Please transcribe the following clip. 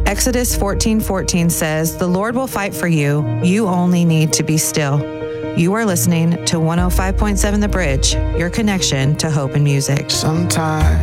Exodus 14:14 says, "The Lord will fight for you. You only need to be still." You are listening to 105.7 The Bridge, your connection to hope and music. Sometimes